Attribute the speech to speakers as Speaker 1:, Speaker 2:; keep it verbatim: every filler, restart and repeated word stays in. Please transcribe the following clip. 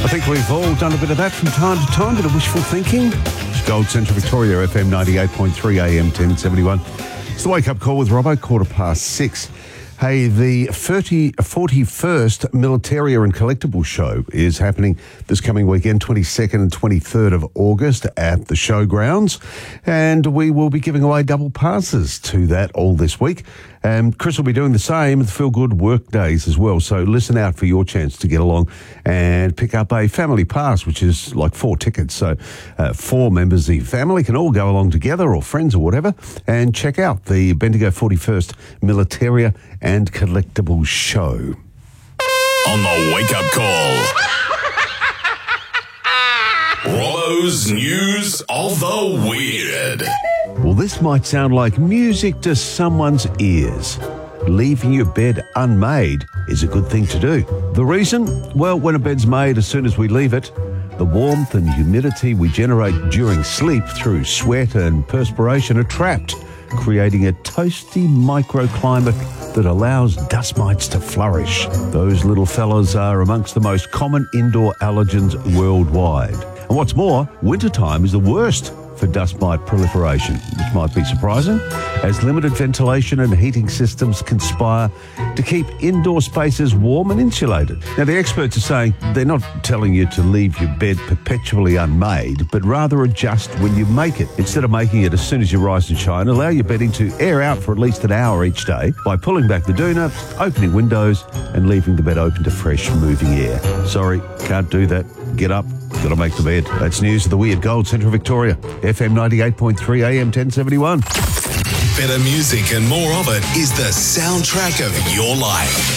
Speaker 1: I think we've all done a bit of that from time to time, bit of wishful thinking. It's Gold Central Victoria, F M ninety-eight point three, A M ten seventy-one. It's the Wake Up Call with Robbo, quarter past six. Hey, the forty-first Militaria and Collectibles Show is happening this coming weekend, twenty-second and twenty-third of August at the showgrounds. And we will be giving away double passes to that all this week. And Chris will be doing the same with Feel Good Work Days as well. So listen out for your chance to get along and pick up a family pass, which is like four tickets. So uh, four members of the family can all go along together, or friends or whatever, and check out the Bendigo forty-first Militaria and Collectibles Show.
Speaker 2: On the Wake Up Call. Rollo's News of the Weird.
Speaker 1: Well, this might sound like music to someone's ears. Leaving your bed unmade is a good thing to do. The reason? Well, when a bed's made, as soon as we leave it, the warmth and humidity we generate during sleep through sweat and perspiration are trapped, creating a toasty microclimate that allows dust mites to flourish. Those little fellas are amongst the most common indoor allergens worldwide. And what's more, wintertime is the worst for dust mite proliferation, which might be surprising, as limited ventilation and heating systems conspire to keep indoor spaces warm and insulated. Now, the experts are saying they're not telling you to leave your bed perpetually unmade, but rather adjust when you make it. Instead of making it as soon as you rise and shine, allow your bedding to air out for at least an hour each day by pulling back the doona, opening windows, and leaving the bed open to fresh, moving air. Sorry, can't do that. Get up. Got to make the bed. That's news of the weird. Gold Central Victoria, F M ninety-eight point three, A M ten seventy-one.
Speaker 2: Better music and more of it is the soundtrack of your life.